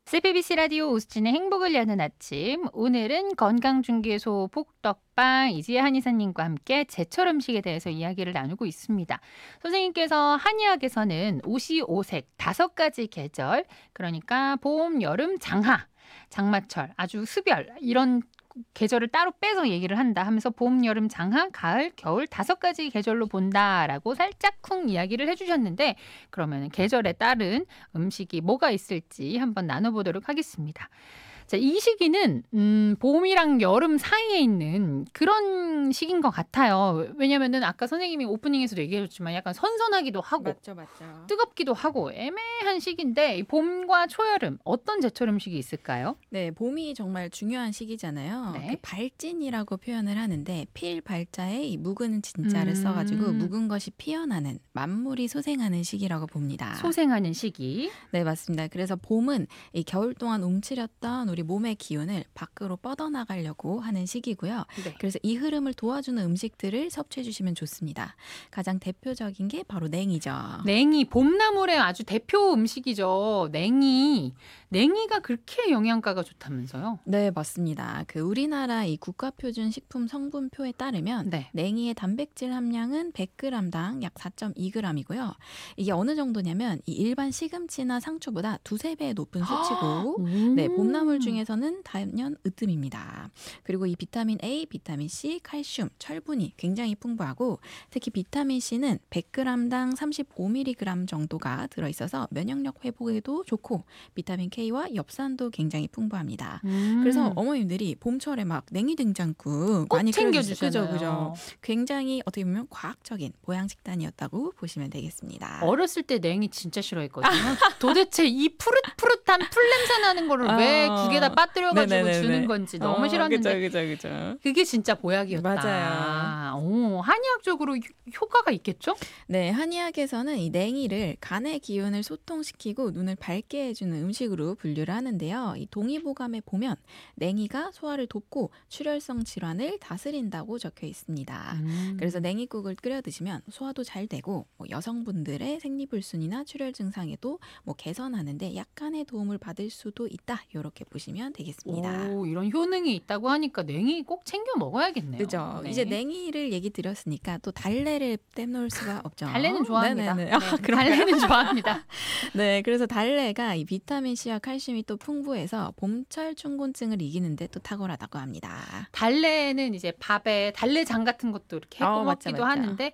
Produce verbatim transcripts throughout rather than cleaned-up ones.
씨비비씨 라디오 오수진의 행복을 여는 아침. 오늘은 건강중개소 복덕방 이지혜 한의사님과 함께 제철 음식에 대해서 이야기를 나누고 있습니다. 선생님께서 한의학에서는 오시오색 다섯 가지 계절, 그러니까 봄, 여름, 장하, 장마철, 아주 습열 이런 계절을 따로 빼서 얘기를 한다 하면서 봄, 여름, 장하, 가을, 겨울 다섯 가지 계절로 본다라고 살짝쿵 이야기를 해주셨는데, 그러면 계절에 따른 음식이 뭐가 있을지 한번 나눠보도록 하겠습니다. 자, 이 시기는 음, 봄이랑 여름 사이에 있는 그런 시기인 것 같아요. 왜냐면은 아까 선생님이 오프닝에서도 얘기해줬지만 약간 선선하기도 하고 맞죠, 맞죠. 뜨겁기도 하고 애매한 시기인데, 이 봄과 초여름 어떤 제철 음식이 있을까요? 네, 봄이 정말 중요한 시기잖아요. 네. 그 발진이라고 표현을 하는데 필 발자에 이 묵은 진자를 음. 써가지고 묵은 것이 피어나는 만물이 소생하는 시기라고 봅니다. 소생하는 시기. 네, 맞습니다. 그래서 봄은 이 겨울 동안 움츠렸던 우리 몸의 기운을 밖으로 뻗어나가려고 하는 시기고요. 네. 그래서 이 흐름을 도와주는 음식들을 섭취해 주시면 좋습니다. 가장 대표적인 게 바로 냉이죠. 냉이, 봄나물의 아주 대표 음식이죠. 냉이. 냉이가 그렇게 영양가가 좋다면서요? 네, 맞습니다. 그 우리나라 이 국가표준 식품 성분표에 따르면 네. 냉이의 단백질 함량은 백 그램당 약 사 점 이 그램이고요. 이게 어느 정도냐면 이 일반 시금치나 상추보다 두세 배 높은 수치고, 네, 봄나물 중에서는 단연 으뜸입니다. 그리고 이 비타민 A, 비타민 C, 칼슘, 철분이 굉장히 풍부하고, 특히 비타민 C는 백 그램당 삼십오 밀리그램 정도가 들어있어서 면역력 회복에도 좋고, 비타민 K와 엽산도 굉장히 풍부합니다. 음. 그래서 어머님들이 봄철에 막 냉이 냉장국 꼭 많이 챙겨주잖아요. 그죠, 그죠. 굉장히 어떻게 보면 과학적인 보양식단이었다고 보시면 되겠습니다. 어렸을 때 냉이 진짜 싫어했거든요. 도대체 이 푸릇푸릇한 풀냄새 나는 거를 왜 아. 국에다 빠뜨려가지고 네네네네. 주는 건지 너무 어, 싫었는데 그죠, 그죠, 그죠. 그게 진짜 보약이었다. 맞아요. 오, 한의학적으로 효- 효과가 있겠죠? 네, 한의학에서는 이 냉이를 간의 기운을 소통시키고 눈을 밝게 해주는 음식으로 분류를 하는데요. 이 동의보감에 보면 냉이가 소화를 돕고 출혈성 질환을 다스린다고 적혀 있습니다. 음. 그래서 냉이국을 끓여 드시면 소화도 잘 되고, 뭐 여성분들의 생리불순이나 출혈 증상에도 뭐 개선하는데 약간의 도움을 받을 수도 있다. 이렇게 보시면 되겠습니다. 오, 이런 효능이 있다고 하니까 냉이 꼭 챙겨 먹어야겠네요. 그죠. 네. 이제 냉이를 얘기 드렸으니까 또 달래를 떼놓을 수가 없죠. 달래는 좋아합니다. 네네네. 네, 아, 그런가요? 달래는 좋아합니다. 네, 그래서 달래가 이 비타민 C와 칼슘이 또 풍부해서 봄철 춘곤증을 이기는데 또 탁월하다고 합니다. 달래는 이제 밥에 달래장 같은 것도 이렇게 해고 어, 맞죠, 먹기도 맞죠. 하는데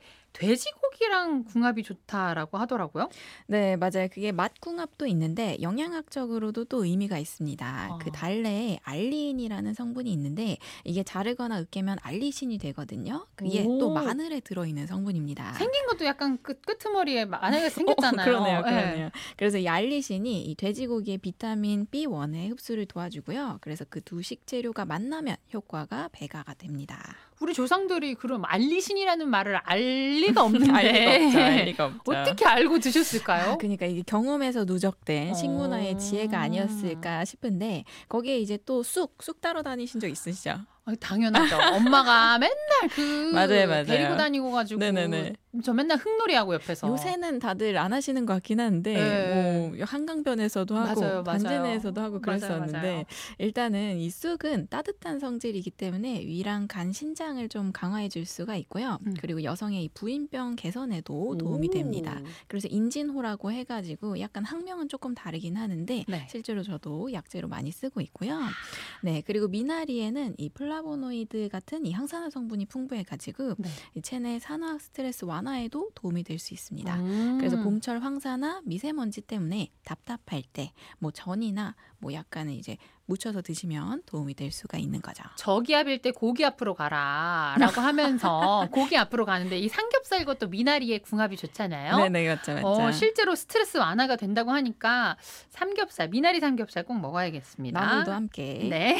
돼지고기랑 궁합이 좋다라고 하더라고요. 네, 맞아요. 그게 맛궁합도 있는데 영양학적으로도 또 의미가 있습니다. 어. 그 달래에 알리인이라는 성분이 있는데 이게 자르거나 으깨면 알리신이 되거든요. 그게 오. 또 마늘에 들어있는 성분입니다. 생긴 것도 약간 끝 끄트머리에 마늘이 생겼잖아요. 어, 그러네요, 네. 그러네요. 그래서 이 알리신이 이 돼지고기의 비타민 비 원의 흡수를 도와주고요. 그래서 그 두 식재료가 만나면 효과가 배가가 됩니다. 우리 조상들이 그럼 알리신이라는 말을 알 리가 없는데 알 리가 없죠, 알 리가 없죠. 어떻게 알고 드셨을까요? 아, 그러니까 이게 경험에서 누적된 어. 식문화의 지혜가 아니었을까 싶은데, 거기에 이제 또 쑥, 쑥 따러 다니신 적 있으시죠? 아, 당연하죠. 엄마가 맨날 그 맞아요, 맞아요. 데리고 다니고 가지고 네네네. 저 맨날 흙놀이하고 옆에서. 요새는 다들 안 하시는 것 같긴 한데, 네. 뭐 한강변에서도 하고 맞아요, 맞아요. 단지내에서도 하고 맞아요, 그랬었는데, 맞아요. 일단은 이 쑥은 따뜻한 성질이기 때문에 위랑 간 신장을 좀 강화해 줄 수가 있고요. 음. 그리고 여성의 이 부인병 개선에도 도움이 오. 됩니다. 그래서 인진호라고 해가지고 약간 학명은 조금 다르긴 하는데 네. 실제로 저도 약재로 많이 쓰고 있고요. 네, 그리고 미나리에는 이 플라보노이드 같은 이 항산화 성분이 풍부해가지고 네. 이 체내 산화 스트레스 완화에도 도움이 될 수 있습니다. 음. 그래서 봄철 황사나 미세먼지 때문에 답답할 때 뭐 전이나 뭐 약간은 이제 묻혀서 드시면 도움이 될 수가 있는 거죠. 저기압일 때 고기 앞으로 가라라고 하면서 고기 앞으로 가는데 이 삼겹살 것도 미나리의 궁합이 좋잖아요. 네네, 맞죠, 맞죠. 어, 실제로 스트레스 완화가 된다고 하니까 삼겹살, 미나리 삼겹살 꼭 먹어야겠습니다. 나물도 함께. 네.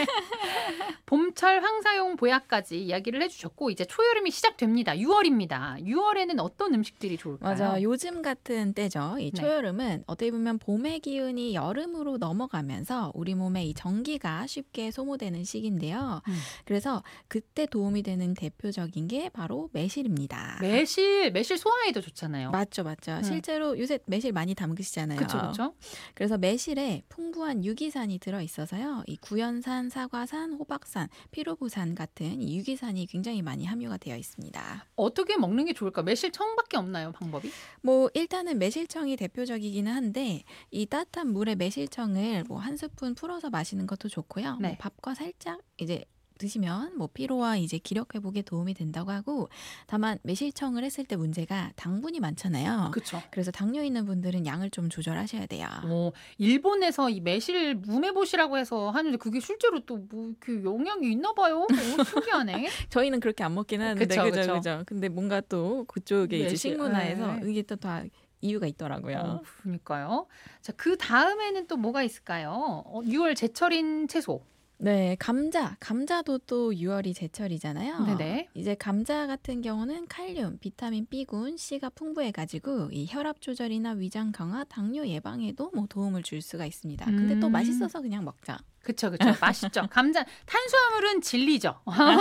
봄철 황사용 보약까지 이야기를 해주셨고 이제 초여름이 시작됩니다. 유월입니다. 유월에는 어떤 음식들이 좋을까요? 맞아. 요즘 같은 때죠. 이 네. 초여름은 어떻게 보면 봄의 기운이 여름으로 넘어가면서 우리 몸 몸에 이 전기가 쉽게 소모되는 시기인데요. 음. 그래서 그때 도움이 되는 대표적인 게 바로 매실입니다. 매실, 매실 소화에도 좋잖아요. 맞죠, 맞죠. 음. 실제로 요새 매실 많이 담그시잖아요. 그쵸, 그쵸. 그래서 매실에 풍부한 유기산이 들어 있어서요. 이 구연산, 사과산, 호박산, 피로부산 같은 이 유기산이 굉장히 많이 함유가 되어 있습니다. 어떻게 먹는 게 좋을까? 매실청밖에 없나요, 방법이? 뭐 일단은 매실청이 대표적이기는 한데 이 따뜻한 물에 매실청을 뭐 한 스푼 풀어서 마시는 것도 좋고요. 네. 뭐 밥과 살짝 이제 드시면 뭐 피로와 이제 기력 회복에 도움이 된다고 하고, 다만 매실청을 했을 때 문제가 당분이 많잖아요. 그쵸. 그래서 당뇨 있는 분들은 양을 좀 조절하셔야 돼요. 어, 일본에서 이 매실 무메보시라고 해서 하는데 그게 실제로 또 뭐 그 영향이 있나 봐요. 오, 신기하네. 저희는 그렇게 안 먹긴 하는데 그쵸, 그죠, 그쵸. 그죠. 근데 뭔가 또 그쪽에 이제 매실, 식문화에서 네. 이게 또 다 이유가 있더라고요. 어, 그러니까요. 자, 그 다음에는 또 뭐가 있을까요? 어, 유월 제철인 채소. 네, 감자. 감자도 또 유월이 제철이잖아요. 네네. 이제 감자 같은 경우는 칼륨, 비타민 B군, C가 풍부해가지고 이 혈압 조절이나 위장 강화, 당뇨 예방에도 뭐 도움을 줄 수가 있습니다. 근데 또 음. 맛있어서 그냥 먹자. 그쵸, 그쵸. 맛있죠. 감자, 탄수화물은 진리죠.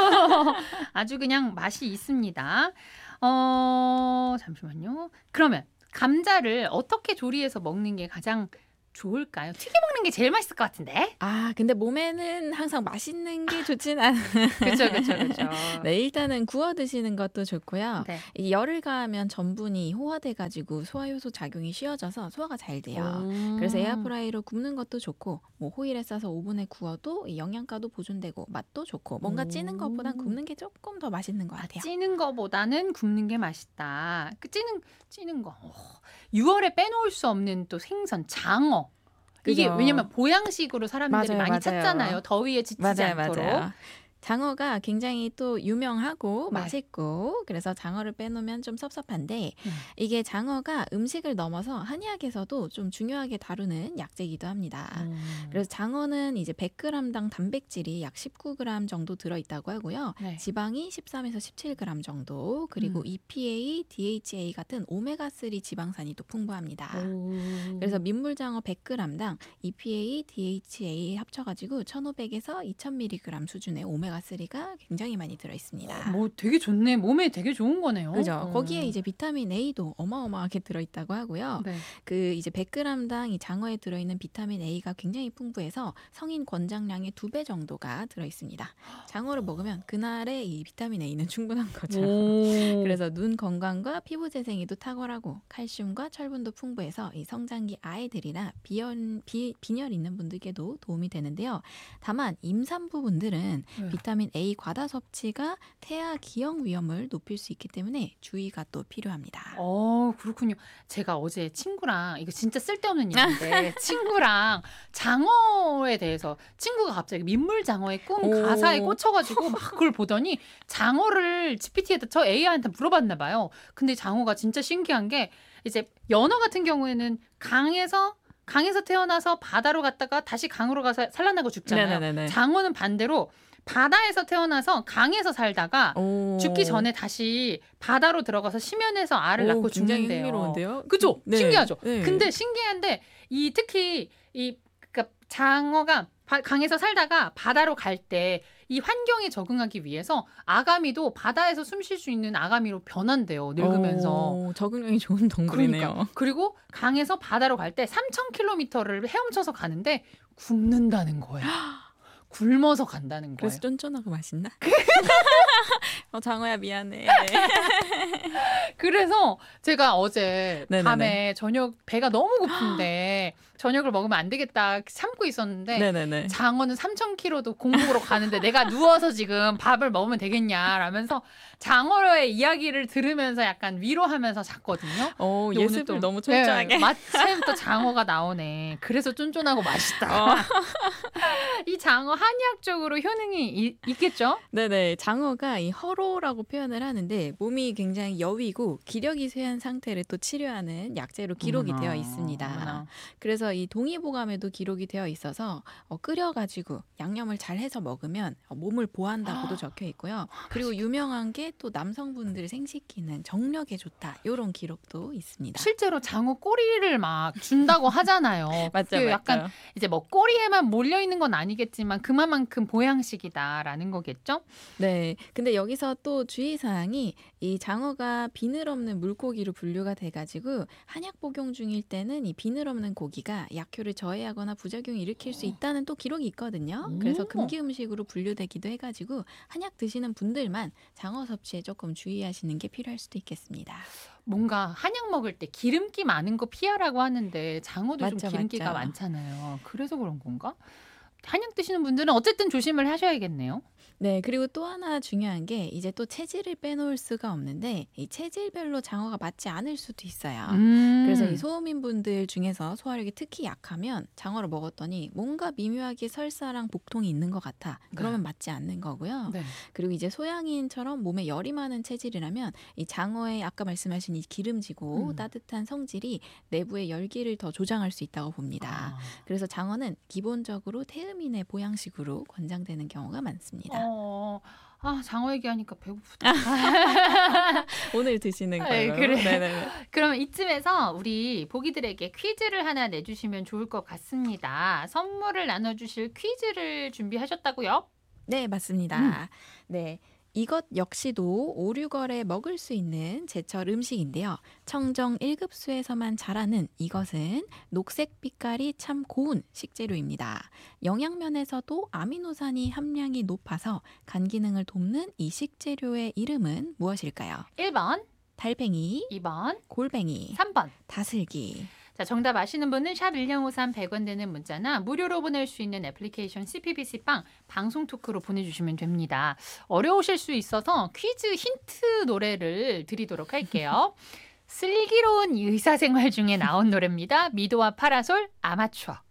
아주 그냥 맛이 있습니다. 어, 잠시만요. 그러면 감자를 어떻게 조리해서 먹는 게 가장 좋을까요? 튀겨 먹는 게 제일 맛있을 것 같은데. 아, 근데 몸에는 항상 맛있는 게 좋진 않아요. 그쵸, 그쵸, 그쵸. 네, 일단은 구워 드시는 것도 좋고요. 네. 이 열을 가하면 전분이 호화돼가지고 소화효소 작용이 쉬워져서 소화가 잘 돼요. 그래서 에어프라이로 굽는 것도 좋고, 뭐 호일에 싸서 오븐에 구워도 이 영양가도 보존되고 맛도 좋고, 뭔가 찌는 것보단 굽는 게 조금 더 맛있는 것 같아요. 찌는 거보다는 굽는 게 맛있다. 그 찌는 찌는 거. 어, 유월에 빼놓을 수 없는 또 생선 장어. 이게 그죠. 왜냐면 보양식으로 사람들이 맞아요, 많이 맞아요. 찾잖아요. 더위에 지치지 맞아요, 않도록. 맞아요. 장어가 굉장히 또 유명하고 네. 맛있고, 그래서 장어를 빼놓으면 좀 섭섭한데 음. 이게 장어가 음식을 넘어서 한의학에서도 좀 중요하게 다루는 약재이기도 합니다. 음. 그래서 장어는 이제 백 그램당 단백질이 약 십구 그램 정도 들어있다고 하고요. 네. 지방이 십삼에서 십칠 그램 정도, 그리고 음. 이피에이, 디에이치에이 같은 오메가삼 지방산이 또 풍부합니다. 오. 그래서 민물장어 백 그램당 이피에이, 디에이치에이 합쳐가지고 천오백에서 이천 밀리그램 수준의 오메가삼가 굉장히 많이 들어있습니다. 뭐 되게 좋네. 몸에 되게 좋은 거네요. 그죠? 어. 거기에 이제 비타민 A도 어마어마하게 들어있다고 하고요. 네. 그 이제 백 그램당 이 장어에 들어있는 비타민 A가 굉장히 풍부해서 성인 권장량의 두 배 정도가 들어있습니다. 장어를 먹으면 그날의 이 비타민 A는 충분한 거죠. 오. 그래서 눈 건강과 피부 재생에도 탁월하고 칼슘과 철분도 풍부해서 이 성장기 아이들이나 비연, 비, 빈혈 있는 분들께도 도움이 되는데요. 다만 임산부 분들은 네. 비타민 A 과다 섭취가 태아 기형 위험을 높일 수 있기 때문에 주의가 또 필요합니다. 어, 그렇군요. 제가 어제 친구랑 이거 진짜 쓸데없는 얘기인데 친구랑 장어에 대해서 친구가 갑자기 민물장어의 꿈 오. 가사에 꽂혀가지고 막 그걸 보더니 장어를 지피티에다 저 에이아이한테 물어봤나 봐요. 근데 장어가 진짜 신기한 게 이제 연어 같은 경우에는 강에서 강에서 태어나서 바다로 갔다가 다시 강으로 가서 산란하고 죽잖아요. 네네네네. 장어는 반대로 바다에서 태어나서 강에서 살다가 오. 죽기 전에 다시 바다로 들어가서 심연에서 알을 오, 낳고 굉장히 죽는데요. 흥미로운데요. 그죠? 네. 신기하죠? 네. 근데 신기한데 이 특히 이 그러니까 장어가 바- 강에서 살다가 바다로 갈 때 이 환경에 적응하기 위해서 아가미도 바다에서 숨 쉴 수 있는 아가미로 변한대요. 늙으면서. 오, 적응력이 좋은 동물이네요. 그러니까. 그리고 강에서 바다로 갈 때 삼천 킬로미터를 헤엄쳐서 가는데 굶는다는 거예요. 굶어서 간다는 거예요. 그래서 쫀쫀하고 맛있나? 어, 장어야 미안해. 네. 그래서 제가 어제 네네네. 밤에 저녁 배가 너무 고픈데 저녁을 먹으면 안 되겠다 참고 있었는데 네네네. 장어는 삼천 킬로미터도 공복으로 가는데 내가 누워서 지금 밥을 먹으면 되겠냐라면서 장어의 이야기를 들으면서 약간 위로하면서 잤거든요. 오, 근데 오늘 예습을 또- 너무 철저하게. 네, 마침 또 장어가 나오네. 그래서 쫀쫀하고 맛있다. 어. 이 장어 한의학적으로 효능이 이- 있겠죠? 네네. 장어가 이 허로라고 표현을 하는데 몸이 굉장히 여위고 기력이 쇠한 상태를 또 치료하는 약재로 기록이 어머나, 되어 있습니다. 어머나. 그래서 그래서 이 동의보감에도 기록이 되어 있어서 어, 끓여가지고 양념을 잘 해서 먹으면 어, 몸을 보한다고도 적혀 있고요. 그리고 유명한 게 또 남성분들 생식기는 정력에 좋다 이런 기록도 있습니다. 실제로 장어 꼬리를 막 준다고 하잖아요. 맞죠, 그게 맞죠. 약간 이제 뭐 꼬리에만 몰려 있는 건 아니겠지만 그만큼 보양식이다라는 거겠죠? 네. 근데 여기서 또 주의사항이 이 장어가 비늘 없는 물고기로 분류가 돼가지고 한약 복용 중일 때는 이 비늘 없는 고기가 약효를 저해하거나 부작용을 일으킬 수 있다는 또 기록이 있거든요. 그래서 오. 금기 음식으로 분류되기도 해가지고 한약 드시는 분들만 장어 섭취에 조금 주의하시는 게 필요할 수도 있겠습니다. 뭔가 한약 먹을 때 기름기 많은 거 피하라고 하는데 장어도 좀 맞죠, 기름기가 맞죠. 많잖아요. 그래서 그런 건가? 한약 드시는 분들은 어쨌든 조심을 하셔야겠네요. 네, 그리고 또 하나 중요한 게 이제 또 체질을 빼놓을 수가 없는데 이 체질별로 장어가 맞지 않을 수도 있어요. 그래서 이 음. 소음인분들 중에서 소화력이 특히 약하면 장어를 먹었더니 뭔가 미묘하게 설사랑 복통이 있는 것 같아. 그러면 맞지 않는 거고요. 네. 그리고 이제 소양인처럼 몸에 열이 많은 체질이라면 이 장어의 아까 말씀하신 이 기름지고 음. 따뜻한 성질이 내부의 열기를 더 조장할 수 있다고 봅니다. 아. 그래서 장어는 기본적으로 태음인의 보양식으로 권장되는 경우가 많습니다. 어. 아, 장어 얘기하니까 배고프다. 오늘 드시는 아이, 걸로. 그래. 네네네. 그럼 이쯤에서 우리 보기들에게 퀴즈를 하나 내주시면 좋을 것 같습니다. 선물을 나눠주실 퀴즈를 준비하셨다고요? 네, 맞습니다. 음. 네. 이것 역시도 오류걸에 먹을 수 있는 제철 음식인데요. 청정 일 급수에서만 자라는 이것은 녹색 빛깔이 참 고운 식재료입니다. 영양면에서도 아미노산이 함량이 높아서 간 기능을 돕는 이 식재료의 이름은 무엇일까요? 일 번, 달팽이, 이 번, 골뱅이, 삼 번. 다슬기. 자, 정답 아시는 분은 샵 일공오삼 백 원 되는 문자나 무료로 보낼 수 있는 애플리케이션 씨피비씨 빵 방송 토크로 보내주시면 됩니다. 어려우실 수 있어서 퀴즈 힌트 노래를 드리도록 할게요. 슬기로운 의사생활 중에 나온 노래입니다. 미도와 파라솔 아마추어.